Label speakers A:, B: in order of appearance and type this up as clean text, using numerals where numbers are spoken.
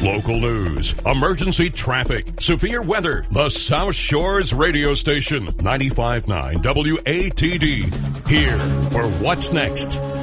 A: Local news, emergency traffic, severe weather. The South Shores radio station, 95.9 WATD. Here for What's Next.